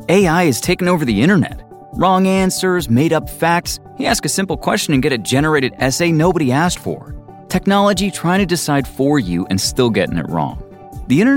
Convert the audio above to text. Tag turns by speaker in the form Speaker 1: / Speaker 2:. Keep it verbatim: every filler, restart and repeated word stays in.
Speaker 1: A I has taken over the internet. Wrong answers, made-up facts. You ask a simple question and get a generated essay nobody asked for. Technology trying to decide for you and still getting it wrong. The internet